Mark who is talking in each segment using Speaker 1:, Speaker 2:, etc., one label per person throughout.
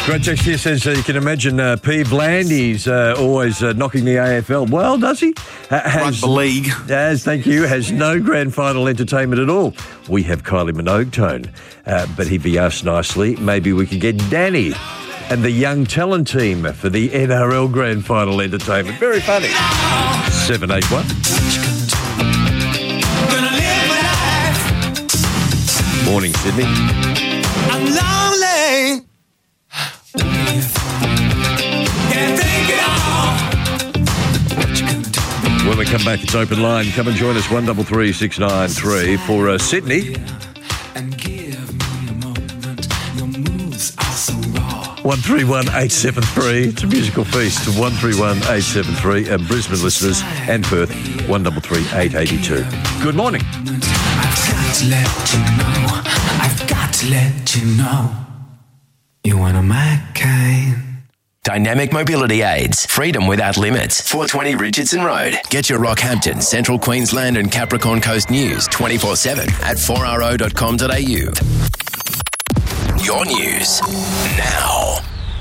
Speaker 1: Great text here says you can imagine P. Blandy's always knocking the AFL. Well, does he?
Speaker 2: Run the league.
Speaker 1: Thank you. Has no grand final entertainment at all. We have Kylie Minogue tone. But he'd be asked nicely, maybe we could get Danny and the Young Talent team for the NRL grand final entertainment. Very funny. 781. Morning, Sydney.
Speaker 3: I'm lonely. Can't take it all.
Speaker 1: When we come back, it's open line. Come and join us, 133 693 for Sydney. 131873. It's a musical feast. 131873. And Brisbane listeners and Perth, 133882. Good morning.
Speaker 3: I've got to let you know. You want my kind.
Speaker 4: Dynamic Mobility Aids. Freedom without limits. 420 Richardson Road. Get your Rockhampton, Central Queensland and Capricorn Coast news 24/7 at 4ro.com.au. Your news now.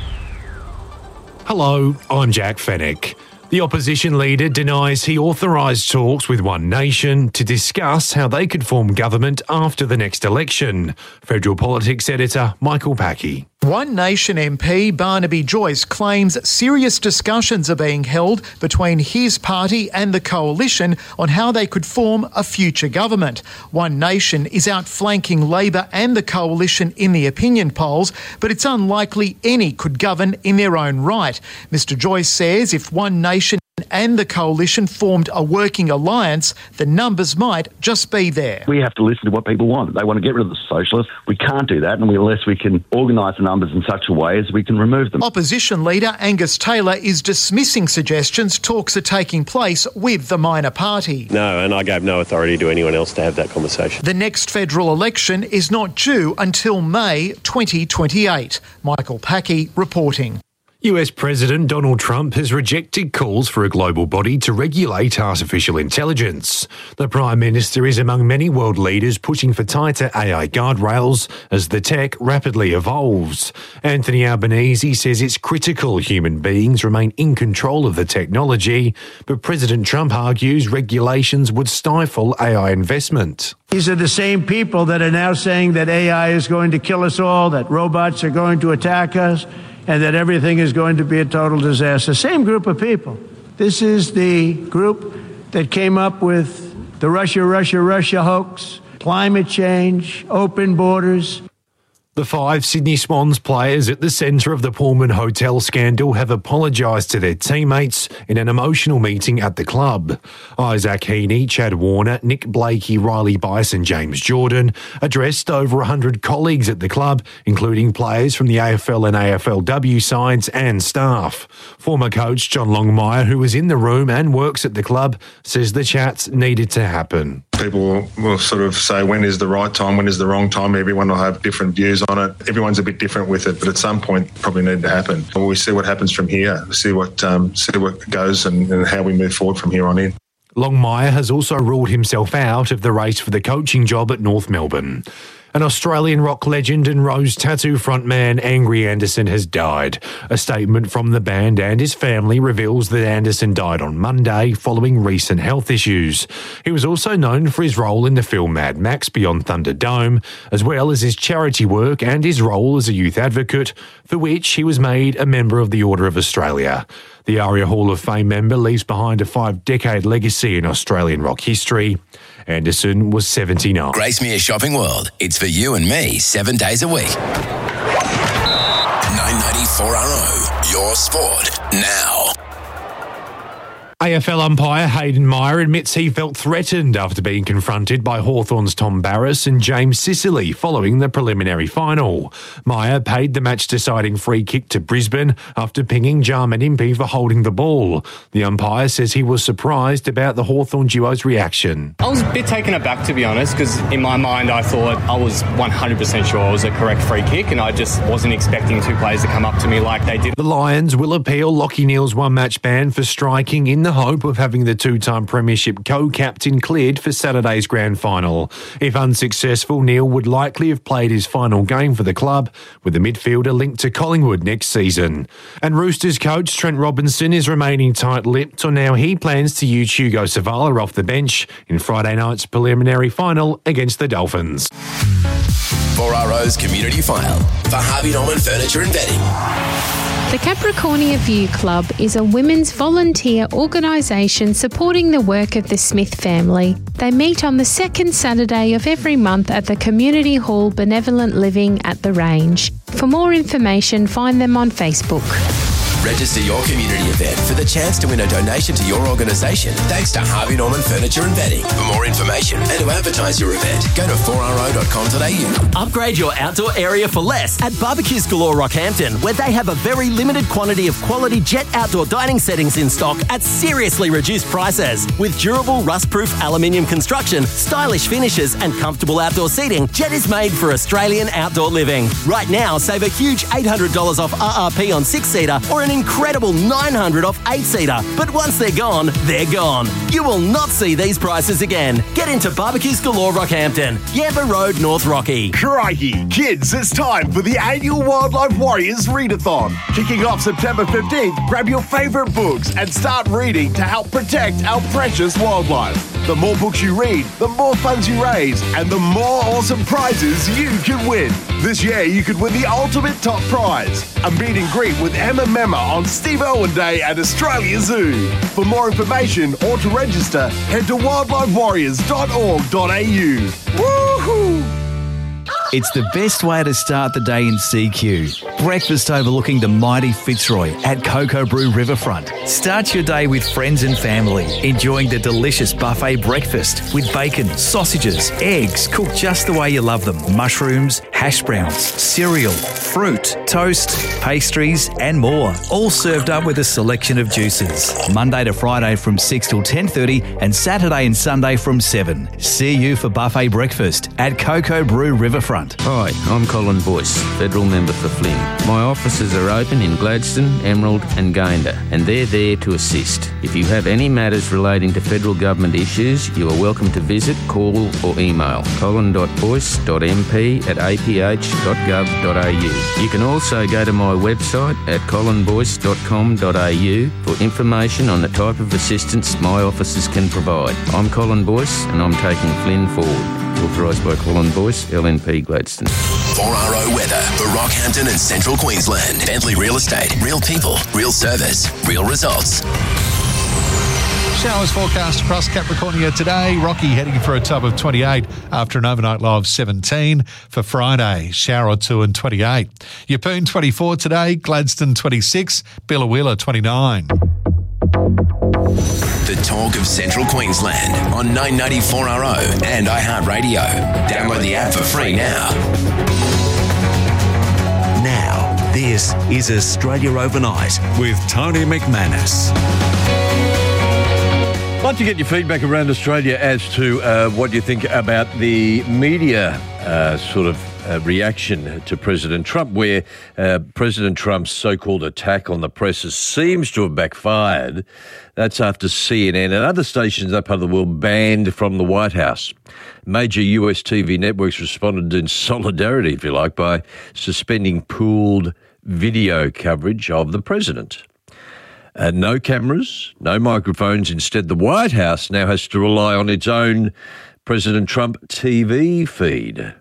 Speaker 5: Hello, I'm Jack Fennick. The opposition leader denies he authorised talks with One Nation to discuss how they could form government after the next election. Federal Politics editor Michael Packey.
Speaker 6: One Nation MP Barnaby Joyce claims serious discussions are being held between his party and the coalition on how they could form a future government. One Nation is outflanking Labor and the coalition in the opinion polls, but it's unlikely any could govern in their own right. Mr Joyce says if One Nation and the coalition formed a working alliance, the numbers might just be there.
Speaker 7: We have to listen to what people want. They want to get rid of the socialists. We can't do that unless we can organise the numbers in such a way as we can remove them.
Speaker 6: Opposition leader Angus Taylor is dismissing suggestions talks are taking place with the minor party.
Speaker 8: No, and I gave no authority to anyone else to have that conversation.
Speaker 6: The next federal election is not due until May 2028. Michael Packey reporting.
Speaker 5: US President Donald Trump has rejected calls for a global body to regulate artificial intelligence. The Prime Minister is among many world leaders pushing for tighter AI guardrails as the tech rapidly evolves. Anthony Albanese says it's critical human beings remain in control of the technology, but President Trump argues regulations would stifle AI investment.
Speaker 9: These are the same people that are now saying that AI is going to kill us all, that robots are going to attack us, and that everything is going to be a total disaster. Same group of people. This is the group that came up with the Russia hoax, climate change, open borders.
Speaker 5: The 5 Sydney Swans players at the centre of the Pullman Hotel scandal have apologised to their teammates in an emotional meeting at the club. Isaac Heaney, Chad Warner, Nick Blakey, Riley Bice and James Jordan addressed over 100 colleagues at the club, including players from the AFL and AFLW sides and staff. Former coach John Longmire, who was in the room and works at the club, says the chats needed to happen.
Speaker 10: People will sort of say when is the right time, when is the wrong time. Everyone will have different views on it. Everyone's a bit different with it, but at some point probably need to happen. We'll see what happens from here. We'll see what goes and how we move forward from here on in.
Speaker 5: Longmire has also ruled himself out of the race for the coaching job at North Melbourne. An Australian rock legend and Rose Tattoo frontman Angry Anderson has died. A statement from the band and his family reveals that Anderson died on Monday following recent health issues. He was also known for his role in the film Mad Max Beyond Thunderdome, as well as his charity work and his role as a youth advocate, for which he was made a member of the Order of Australia. The ARIA Hall of Fame member leaves behind a 5-decade legacy in Australian rock history. Anderson was 79.
Speaker 4: Gracemere Shopping World. It's for you and me 7 days a week. 994RO. Your sport now.
Speaker 5: AFL umpire Hayden Meyer admits he felt threatened after being confronted by Hawthorn's Tom Barras and James Sicily following the preliminary final. Meyer paid the match-deciding free kick to Brisbane after pinging Jarman Impey for holding the ball. The umpire says he was surprised about the Hawthorn duo's reaction.
Speaker 11: I was a bit taken aback, to be honest, because in my mind I thought I was 100% sure it was a correct free kick and I just wasn't expecting two players to come up to me like they did.
Speaker 5: The Lions will appeal Lachie Neale's one-match ban for striking in the hope of having the two-time premiership co-captain cleared for Saturday's grand final. If unsuccessful, Neil would likely have played his final game for the club, with the midfielder linked to Collingwood next season. And Roosters coach Trent Robinson is remaining tight-lipped on how he plans to use Hugo Savala off the bench in Friday night's preliminary final against the Dolphins.
Speaker 4: 4RO's Community File for Harvey Norman Furniture and Bedding.
Speaker 2: The Capricornia View Club is a women's volunteer organisation supporting the work of the Smith family. They meet on the second Saturday of every month at the Community Hall Benevolent Living at the Range. For more information, find them on Facebook.
Speaker 4: Register your community event for the chance to win a donation to your organisation thanks to Harvey Norman Furniture and Bedding. For more information and to advertise your event, go to 4ro.com.au.
Speaker 12: Upgrade your outdoor area for less at Barbecues Galore Rockhampton, where they have a very limited quantity of quality Jet outdoor dining settings in stock at seriously reduced prices. With durable rust-proof aluminium construction, stylish finishes and comfortable outdoor seating, Jet is made for Australian outdoor living. Right now, save a huge $800 off RRP on 6-seater or an incredible $900 off 8-seater. But once they're gone, they're gone. You will not see these prices again. Get into Barbecues Galore Rockhampton, Yamba Road, North Rocky.
Speaker 13: Crikey, kids, it's time for the annual Wildlife Warriors Readathon. Kicking off September 15th, grab your favourite books and start reading to help protect our precious wildlife. The more books you read, the more funds you raise, and the more awesome prizes you can win. This year, you could win the ultimate top prize, a meet and greet with Emma Memma on Steve Irwin Day at Australia Zoo. For more information or to register, head to wildlifewarriors.org.au. Woohoo!
Speaker 14: It's the best way to start the day in CQ. Breakfast overlooking the mighty Fitzroy at Cocoa Brew Riverfront. Start your day with friends and family, enjoying the delicious buffet breakfast with bacon, sausages, eggs cooked just the way you love them, mushrooms, hash browns, cereal, fruit, toast, pastries and more. All served up with a selection of juices. Monday to Friday from 6 till 10:30 and Saturday and Sunday from 7. See you for buffet breakfast at Cocoa Brew Riverfront.
Speaker 15: Hi, I'm Colin Boyce, Federal Member for Flynn. My offices are open in Gladstone, Emerald and Gayndah, and they're there to assist. If you have any matters relating to federal government issues, you are welcome to visit, call or email colin.boyce.mp@aph.gov.au. You can also go to my website at colinboyce.com.au for information on the type of assistance my offices can provide. I'm Colin Boyce and I'm taking Flynn forward. Authorised by Colin Boyce, LNP Gladstone.
Speaker 4: 4RO weather for Rockhampton and Central Queensland. Bentley Real Estate. Real people, real service, real results.
Speaker 16: Showers forecast across Capricornia today. Rocky heading for a top of 28 after an overnight low of 17. For Friday, shower or two and 28. Yeppoon 24 today. Gladstone 26. Billawheeler 29.
Speaker 4: The talk of Central Queensland on 994RO and iHeartRadio. Download the app for free now.
Speaker 17: Now, this is Australia Overnight with Tony McManus.
Speaker 1: I'd like to get your feedback around Australia as to what you think about the media reaction to President Trump, where President Trump's so-called attack on the press seems to have backfired. That's after CNN and other stations in that part of the world banned from the White House. Major US TV networks responded in solidarity, if you like, by suspending pooled video coverage of the president. No cameras, no microphones. Instead, the White House now has to rely on its own President Trump TV feed.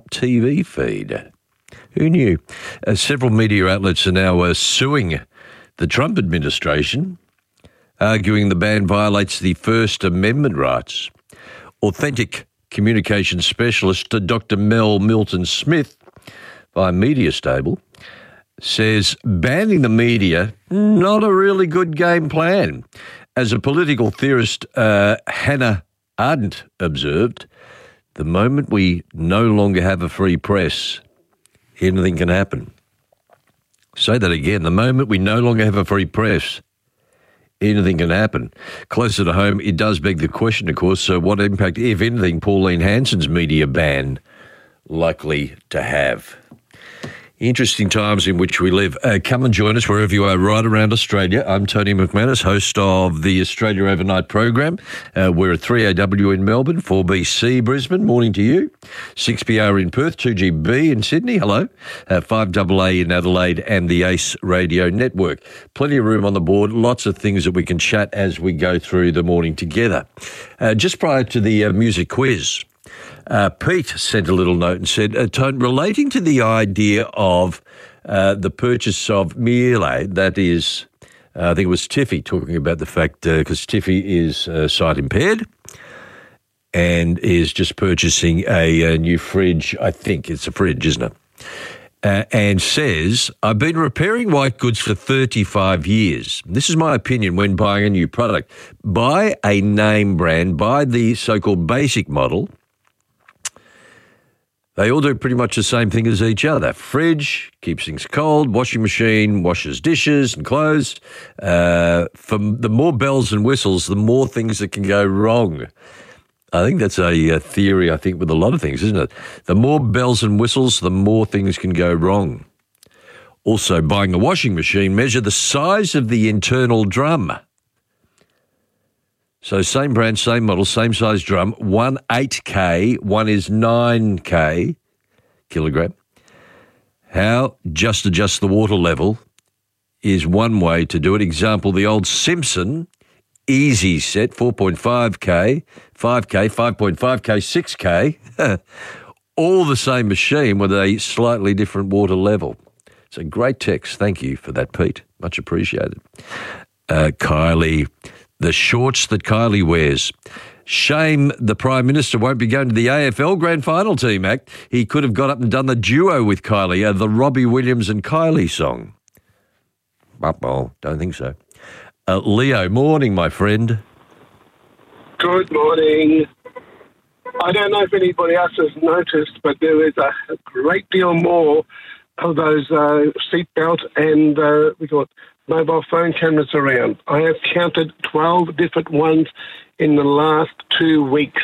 Speaker 1: Who knew? Several media outlets are now suing the Trump administration, arguing the ban violates the First Amendment rights. Authentic communication specialist Dr. Mel Milton Smith, via Media Stable, says banning the media, not a really good game plan. As a political theorist, Hannah Ardent observed, the moment we no longer have a free press, anything can happen. Say that again. The moment we no longer have a free press, anything can happen. Closer to home, it does beg the question, of course, so what impact, if anything, Pauline Hanson's media ban likely to have? Interesting times in which we live. Come and join us wherever you are right around Australia. I'm Tony McManus, host of the Australia Overnight program. We're at 3AW in Melbourne, 4BC Brisbane. Morning to you. 6PR in Perth, 2GB in Sydney. Hello. 5AA in Adelaide and the ACE Radio Network. Plenty of room on the board. Lots of things that we can chat as we go through the morning together. Just prior to the music quiz, Pete sent a little note and said, Tone, relating to the idea of the purchase of Miele, that is, I think it was Tiffy talking about the fact, because Tiffy is sight impaired and is just purchasing a new fridge. I think it's a fridge, isn't it? And says, I've been repairing white goods for 35 years. This is my opinion when buying a new product. Buy a name brand, buy the so-called basic model. They all do pretty much the same thing as each other. Fridge, keeps things cold. Washing machine, washes dishes and clothes. For the more bells and whistles, the more things that can go wrong. I think that's a theory, I think, with a lot of things, isn't it? The more bells and whistles, the more things can go wrong. Also, buying a washing machine, measure the size of the internal drum. So same brand, same model, same size drum, one 8K, one is 9K kilogram. How just adjust the water level is one way to do it. Example, the old Simpson Easy Set, 4.5K, 5K, 5.5K, 6K, all the same machine with a slightly different water level. It's a great text. Thank you for that, Pete. Much appreciated. Kylie, the shorts that Kylie wears. Shame the Prime Minister won't be going to the AFL Grand Final Team Act. He could have got up and done the duo with Kylie, the Robbie Williams and Kylie song. Well, don't think so. Leo, morning, my friend.
Speaker 18: Good morning. I don't know if anybody else has noticed, but there is a great deal more of those seatbelt and we call it mobile phone cameras around. I have counted 12 different ones in the last 2 weeks.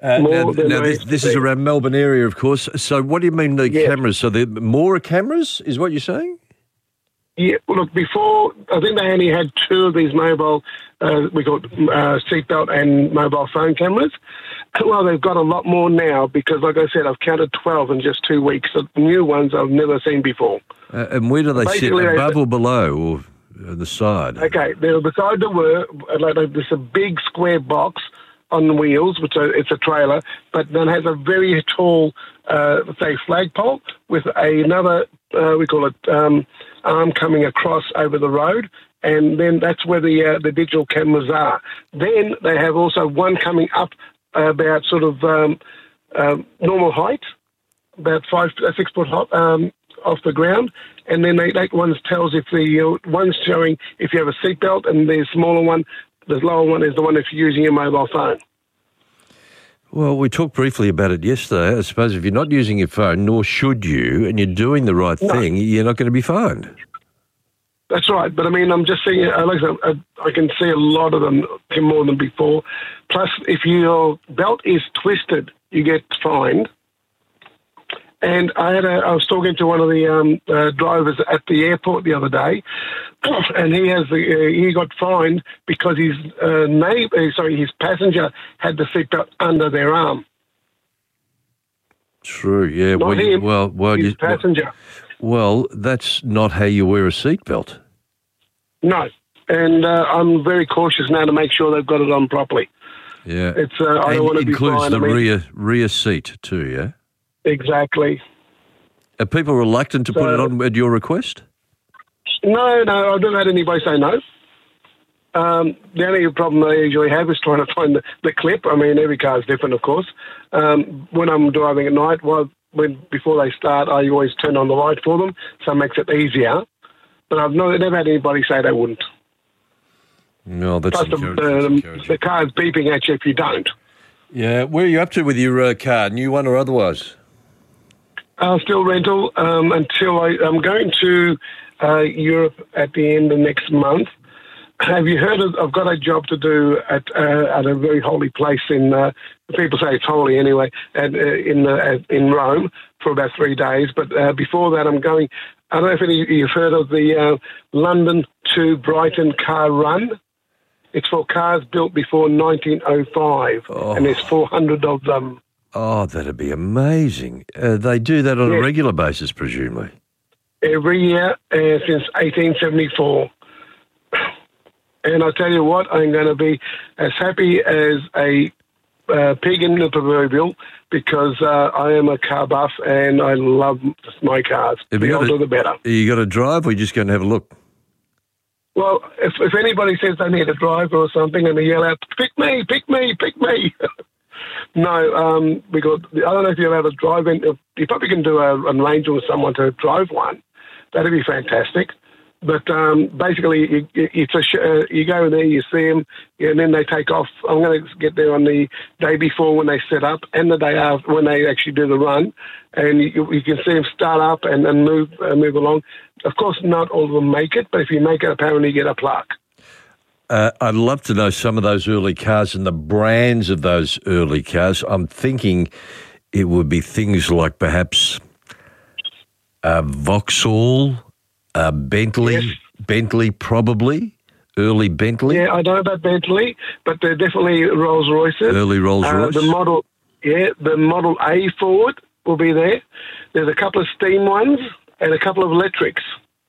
Speaker 1: This is around Melbourne area, of course. So what do you mean the cameras? So there more cameras is what you're saying?
Speaker 18: Yeah, look, before, I think they only had 2 of these mobile, we call it seatbelt and mobile phone cameras. Well, they've got a lot more now because, like I said, I've counted 12 in just 2 weeks. The new ones I've never seen before.
Speaker 1: And where do they sit, above or below or the side?
Speaker 18: Okay, they're beside the there's a big square box on wheels, which it's a trailer, but then has a very tall, say, flagpole with another, we call it arm coming across over the road, and then that's where the digital cameras are. Then they have also one coming up about sort of normal height, about 6 foot off the ground, and then that one tells if the one's showing if you have a seatbelt, and the smaller one, the lower one is the one if you're using your mobile phone.
Speaker 1: Well, we talked briefly about it yesterday. I suppose if you're not using your phone, nor should you, and you're doing the right thing, you're not going to be fined.
Speaker 18: That's right, but I mean, I'm just saying, I can see a lot of them more than before. Plus, if your belt is twisted, you get fined. And I was talking to one of the drivers at the airport the other day, and he got fined because his passenger had the seatbelt under their arm.
Speaker 1: True, yeah.
Speaker 18: Not him, his passenger.
Speaker 1: Well, that's not how you wear a seatbelt.
Speaker 18: No, and I'm very cautious now to make sure they've got it on properly.
Speaker 1: Yeah,
Speaker 18: it's I don't want to be fined.
Speaker 1: Includes the rear seat too, yeah?
Speaker 18: Exactly.
Speaker 1: Are people reluctant to put it on at your request?
Speaker 18: No, I've never had anybody say no. The only problem I usually have is trying to find the clip. I mean, every car is different, of course. When I'm driving at night, before they start, I always turn on the light for them, so it makes it easier. But I've never had anybody say they wouldn't.
Speaker 1: No, that's
Speaker 18: Plus the car's beeping at you if you don't.
Speaker 1: Yeah, where are you up to with your car? New one or otherwise?
Speaker 18: Still rental until I'm going to Europe at the end of next month. have you heard of? I've got a job to do at a very holy place in. People say it's holy anyway, and in Rome for about 3 days. But before that, I'm going. I don't know if any of you've heard of the London to Brighton car run. It's for cars built before 1905, and there's 400 of them.
Speaker 1: Oh, that'd be amazing. They do that on a regular basis, presumably.
Speaker 18: Every year since 1874. And I tell you what, I'm going to be as happy as a pig in the proverbial because I am a car buff and I love my cars. The older, the better.
Speaker 1: Are you got to drive or are you just going to have a look?
Speaker 18: Well, if anybody says they need a driver or something and they yell out, pick me, pick me, pick me. No, because I don't know if you're allowed to drive in. You probably can do an arrangement with someone to drive one. That'd be fantastic. But basically, you go there, you see them, and then they take off. I'm going to get there on the day before when they set up and the day after when they actually do the run. And you can see them start up and move along. Of course, not all of them make it, but if you make it, apparently you get a plaque.
Speaker 1: I'd love to know some of those early cars and the brands of those early cars. I'm thinking it would be things like perhaps Vauxhall, Bentley, yes. Bentley probably, early Bentley.
Speaker 18: Yeah, I don't know about Bentley, but they're definitely Rolls Royces.
Speaker 1: Early Rolls Royce.
Speaker 18: The Model A Ford will be there. There's a couple of steam ones and a couple of electrics.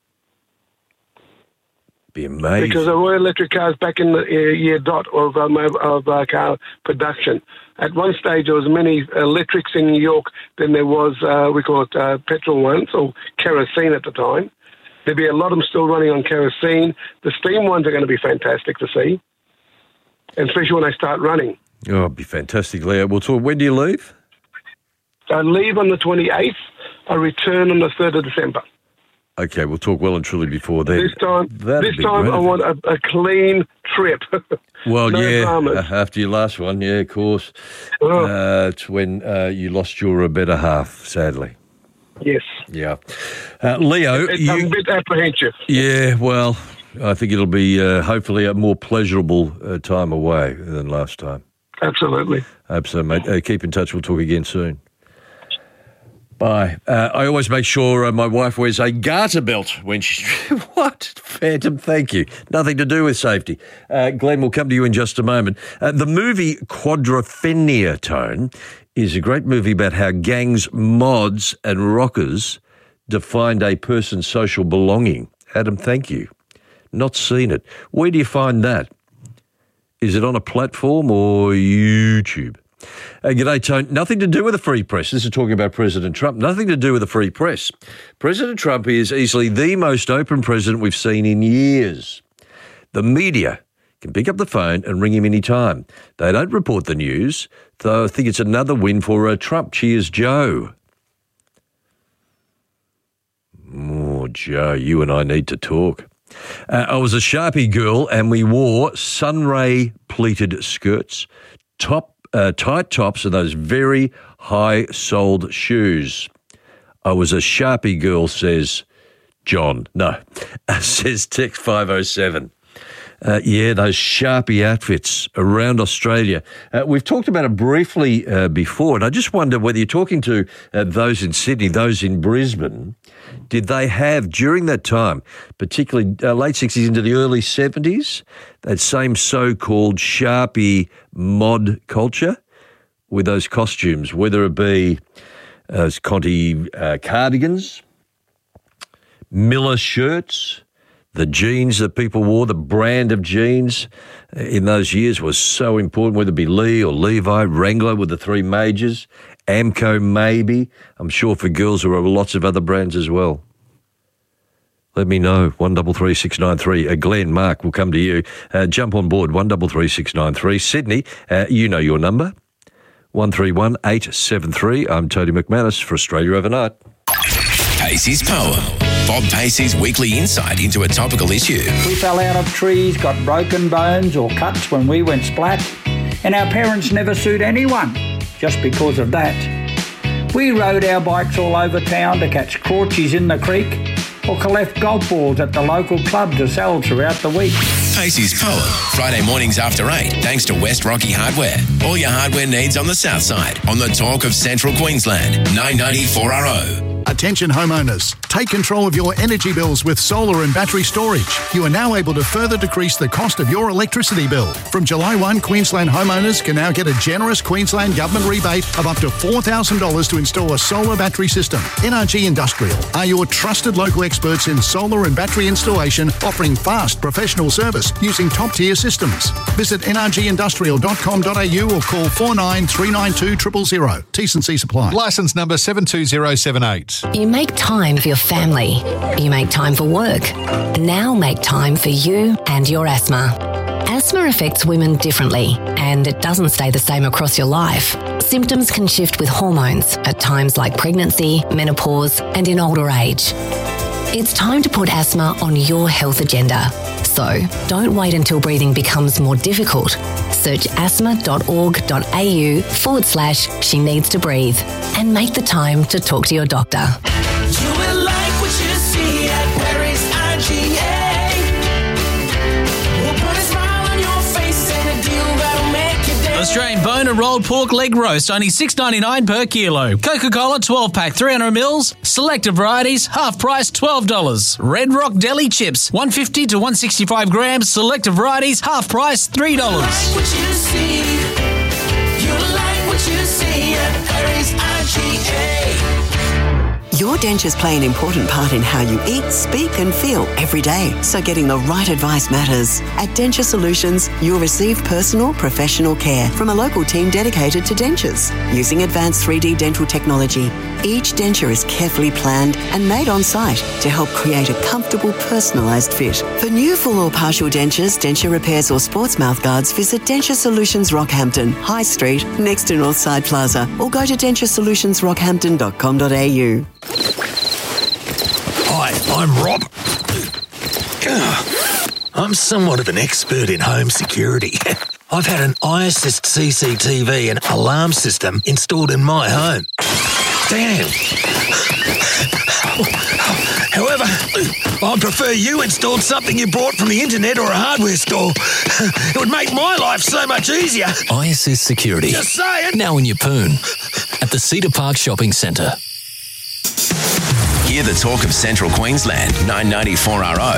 Speaker 1: Be amazing.
Speaker 18: Because there were electric cars back in the year dot of car production. At one stage, there was many electrics in New York than there was, we call it petrol ones, or kerosene at the time. There'll be a lot of them still running on kerosene. The steam ones are going to be fantastic to see, and especially when they start running.
Speaker 1: Oh, it'll be fantastic, Leo. We'll talk. When do you leave?
Speaker 18: I leave on the 28th. I return on the 3rd of December.
Speaker 1: Okay, we'll talk well and truly before then.
Speaker 18: This time I want a clean trip.
Speaker 1: Well,
Speaker 18: no
Speaker 1: yeah,
Speaker 18: dramas.
Speaker 1: After your last one, yeah, of course. It's when you lost your better half, sadly.
Speaker 18: Yes.
Speaker 1: Yeah. Leo,
Speaker 18: I'm a bit apprehensive.
Speaker 1: Yeah, well, I think it'll be hopefully a more pleasurable time away than last time.
Speaker 18: Absolutely.
Speaker 1: Hope so, mate. Keep in touch. We'll talk again soon. Bye. I always make sure my wife wears a garter belt when she... What? Phantom, thank you. Nothing to do with safety. Glenn, we'll come to you in just a moment. The movie Quadrophenia, Tone, is a great movie about how gangs, mods and rockers defined a person's social belonging. Adam, thank you. Not seen it. Where do you find that? Is it on a platform or YouTube? G'day, Tone. Nothing to do with the free press. This is talking about President Trump. Nothing to do with the free press. President Trump is easily the most open president we've seen in years. The media can pick up the phone and ring him any time. They don't report the news, though I think it's another win for Trump. Cheers, Joe. Oh, Joe, you and I need to talk. I was a Sharpie girl and we wore sunray pleated skirts, tight tops and those very high-soled shoes. I was a Sharpie girl, says John. No, says Text 507. Yeah, those Sharpie outfits around Australia. We've talked about it briefly before, and I just wonder whether you're talking to those in Sydney, those in Brisbane, did they have, during that time, particularly late 60s into the early 70s, that same so-called Sharpie mod culture with those costumes, whether it be those Conti cardigans, Miller shirts, the jeans that people wore, the brand of jeans in those years was so important, whether it be Lee or Levi, Wrangler with the three majors, Amco maybe. I'm sure for girls there were lots of other brands as well. Let me know, 133693. Glenn, Mark, we'll come to you. Jump on board, 133693. Sydney, you know your number, 131873. I'm Tony McManus for Australia Overnight.
Speaker 4: Pacey's Poem. Bob Pacey's weekly insight into a topical issue.
Speaker 19: We fell out of trees, got broken bones or cuts when we went splat, and our parents never sued anyone just because of that. We rode our bikes all over town to catch crawchies in the creek, or collect golf balls at the local club to sell throughout the week.
Speaker 4: Pacey's Poem, Friday mornings after 8, thanks to West Rocky Hardware. All your hardware needs on the south side, on the talk of Central Queensland, 990 4RO.
Speaker 20: Attention homeowners, take control of your energy bills with solar and battery storage. You are now able to further decrease the cost of your electricity bill. From July 1, Queensland homeowners can now get a generous Queensland government rebate of up to $4,000 to install a solar battery system. NRG Industrial are your trusted local experts in solar and battery installation, offering fast professional service using top-tier systems. Visit nrgindustrial.com.au or call 49 392 000. T&C supply.
Speaker 16: Licence number 72078.
Speaker 21: You make time for your family. You make time for work. Now make time for you and your asthma. Asthma affects women differently, and it doesn't stay the same across your life. Symptoms can shift with hormones at times like pregnancy, menopause, and in older age. It's time to put asthma on your health agenda. So don't wait until breathing becomes more difficult. Search asthma.org.au/she needs to breathe and make the time to talk to your doctor.
Speaker 3: You will like what you see at Paris IGA. We'll put a smile on your face and a deal that'll make you dance.
Speaker 22: Australian boner rolled pork leg roast, only $6.99 per kilo. Coca-Cola 12-pack 300 mils, selected varieties, half price $12. Red Rock Deli chips, 150 to 165 grams, selected varieties, half price $3.
Speaker 3: You like what you see. You like what you see at Paris IGA.
Speaker 23: Your dentures play an important part in how you eat, speak and feel every day. So getting the right advice matters. At Denture Solutions, you'll receive personal, professional care from a local team dedicated to dentures. Using advanced 3D dental technology, each denture is carefully planned and made on site to help create a comfortable, personalised fit. For new full or partial dentures, denture repairs or sports mouth guards, visit Denture Solutions Rockhampton, High Street, next to Northside Plaza, or go to denturesolutionsrockhampton.com.au.
Speaker 24: Hi, I'm Rob. I'm somewhat of an expert in home security. I've had an iAssist CCTV and alarm system installed in my home. Damn. However, I'd prefer you installed something you bought from the internet or a hardware store. It would make my life so much easier.
Speaker 25: iAssist Security.
Speaker 24: Just saying.
Speaker 25: Now in your poon. At the Cedar Park Shopping Centre.
Speaker 4: Hear the talk of Central Queensland, 990 4RO.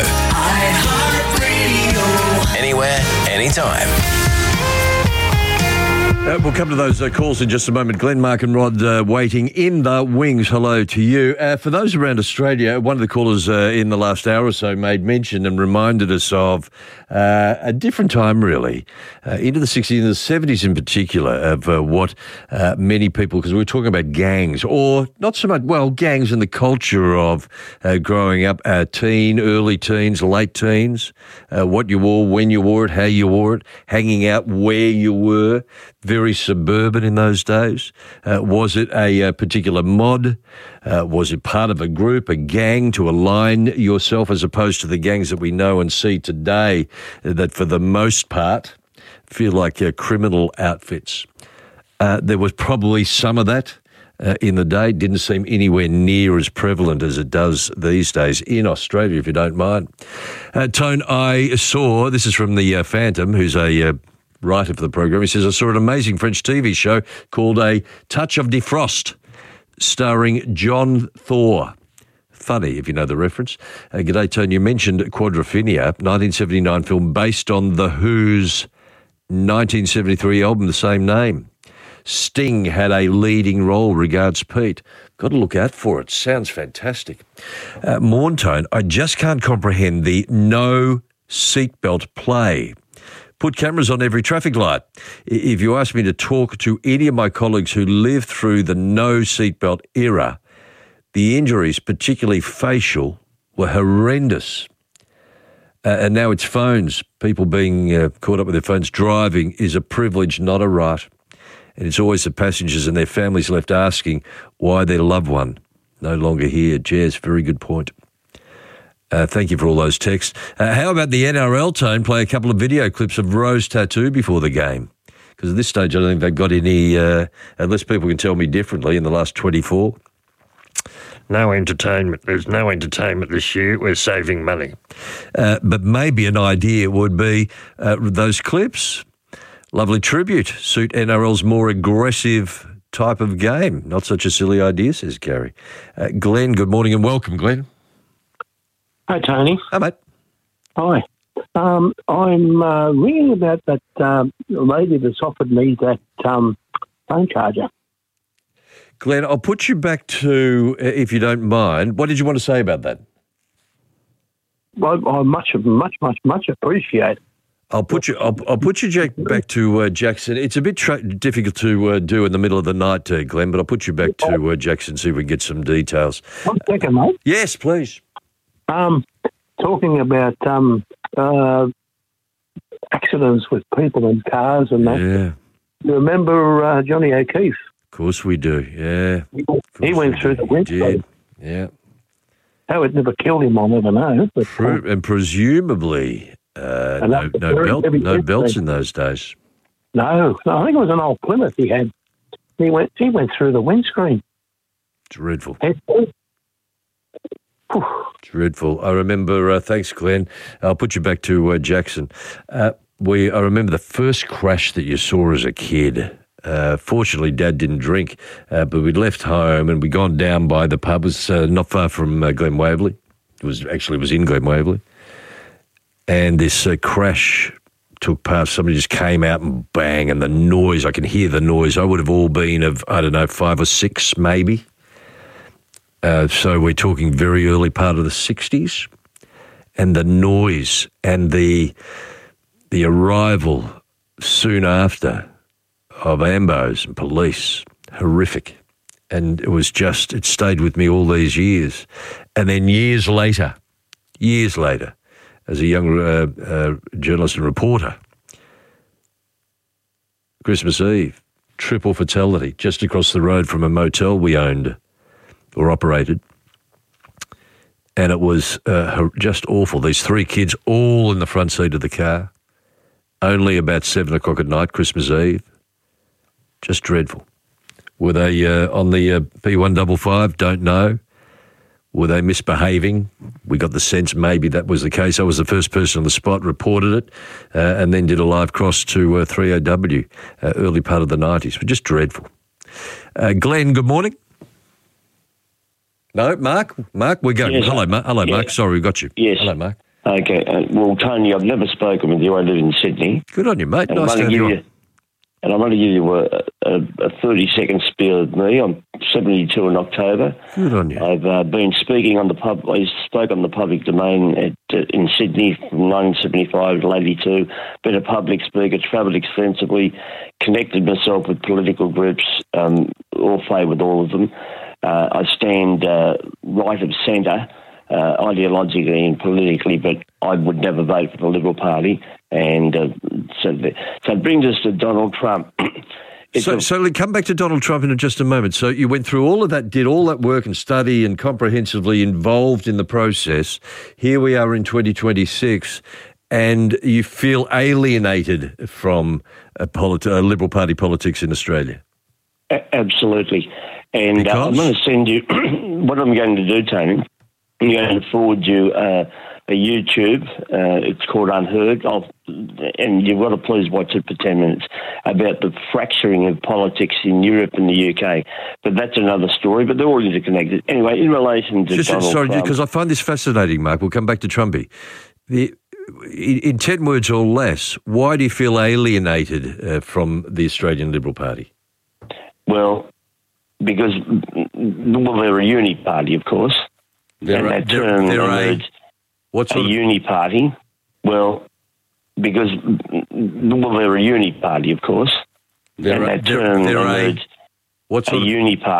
Speaker 4: Anywhere, anytime.
Speaker 1: We'll come to those calls in just a moment. Glenn, Mark and Rod waiting in the wings. Hello to you. For those around Australia, one of the callers in the last hour or so made mention and reminded us of a different time, really, into the 60s and the 70s in particular, of what many people, because we were talking about gangs, or not so much, well, gangs and the culture of growing up, early teens, late teens, what you wore, when you wore it, how you wore it, hanging out where you were. Very suburban in those days. Was it a particular mod? Was it part of a group, a gang, to align yourself, as opposed to the gangs that we know and see today that for the most part feel like criminal outfits? There was probably some of that in the day. It didn't seem anywhere near as prevalent as it does these days in Australia, if you don't mind. Tone, I saw, this is from the Phantom, who's a writer for the program. He says, I saw an amazing French TV show called A Touch of Defrost, starring John Thor. Funny, if you know the reference. G'day, Tone. You mentioned Quadrophenia, 1979 film based on The Who's 1973 album, the same name. Sting had a leading role. Regards, Pete. Got to look out for it. Sounds fantastic. Morntone, I just can't comprehend the no seatbelt play. Put cameras on every traffic light. If you ask me to talk to any of my colleagues who lived through the no seatbelt era, the injuries, particularly facial, were horrendous. And now it's phones. People being caught up with their phones. Driving is a privilege, not a right. And it's always the passengers and their families left asking why their loved one no longer here. Jez, very good point. Thank you for all those texts. How about the NRL, Tone? Play a couple of video clips of Rose Tattoo before the game. Because at this stage, I don't think they've got any, unless people can tell me differently, in the last 24. No entertainment. There's no entertainment this year. We're saving money. But maybe an idea would be those clips. Lovely tribute. Suit NRL's more aggressive type of game. Not such a silly idea, says Gary. Glenn, good morning and welcome, Glenn.
Speaker 6: Hi, Tony.
Speaker 1: Hi, mate.
Speaker 6: Hi. I'm ringing about that lady that's offered me that phone charger.
Speaker 1: Glenn, I'll put you back to, if you don't mind, what did you want to say about that?
Speaker 6: Well, I much appreciate it.
Speaker 1: I'll put you back to Jackson. It's a bit difficult to do in the middle of the night, Glenn, but I'll put you back to Jackson, see if we can get some details.
Speaker 6: 1 second, mate.
Speaker 1: Yes, please.
Speaker 6: Talking about accidents with people and cars and that.
Speaker 1: Yeah.
Speaker 6: You remember Johnny O'Keefe?
Speaker 1: Of course we do, yeah.
Speaker 6: He went through the windscreen.
Speaker 1: Yeah.
Speaker 6: How it never killed him, I'll never know. But,
Speaker 1: and presumably no belts in those days.
Speaker 6: No, I think it was an old Plymouth he had. He went through the windscreen.
Speaker 1: Dreadful. Dreadful. I remember, thanks, Glenn. I'll put you back to Jackson. I remember the first crash that you saw as a kid. Fortunately, Dad didn't drink, but we'd left home and we'd gone down by the pub. It was not far from Glen Waverley. It was in Glen Waverley. And this crash took place. Somebody just came out and bang, and the noise, I can hear the noise. I would have all been of, 5 or 6 maybe. So we're talking very early part of the 60s. And the noise and the arrival soon after of ambos and police, horrific. And it stayed with me all these years. And then years later, as a young journalist and reporter, Christmas Eve, triple fatality just across the road from a motel we owned or operated. And it was just awful. These 3 kids all in the front seat of the car, only about 7 o'clock at night, Christmas Eve. Just dreadful. Were they on the P155? Don't know. Were they misbehaving? We got the sense maybe that was the case. I was the first person on the spot, reported it, and then did a live cross to 3OW, early part of the 90s. But just dreadful. Glenn, good morning. No, Mark, we're going.
Speaker 7: Yes,
Speaker 1: Hello, Mark. Sorry, we got you.
Speaker 7: Yes.
Speaker 1: Hello, Mark.
Speaker 7: Okay. Well, Tony, I've never spoken with you. I live in Sydney.
Speaker 1: Good on you, mate.
Speaker 7: And
Speaker 1: Nice to have you on.
Speaker 7: And I'm going to give you a 30-second spiel of me. I'm 72 in October.
Speaker 1: Good on you.
Speaker 7: I've been speaking on I spoke on the public domain in Sydney from 1975 to 82. Been a public speaker, travelled extensively, connected myself with political groups, all favour with all of them. I stand right of centre, ideologically and politically, but I would never vote for the Liberal Party. And so it brings us to Donald Trump.
Speaker 1: So come back to Donald Trump in just a moment. So you went through all of that, did all that work and study and comprehensively involved in the process. Here we are in 2026, and you feel alienated from Liberal Party politics in Australia.
Speaker 7: Absolutely. And I'm going to send you, what I'm going to do, Tony, I'm going to forward you a YouTube. It's called Unheard. And you've got to please watch it for 10 minutes, about the fracturing of politics in Europe and the UK. But that's another story, but they're all interconnected. Anyway, in relation to Donald Trump...
Speaker 1: because I find this fascinating, Mark. We'll come back to Trumpy. In 10 words or less, why do you feel alienated from the Australian Liberal Party?
Speaker 7: Well, because they're a uni party, of course. They're a uni party. Well, because they're a uni party, of course.
Speaker 1: They're a uni party.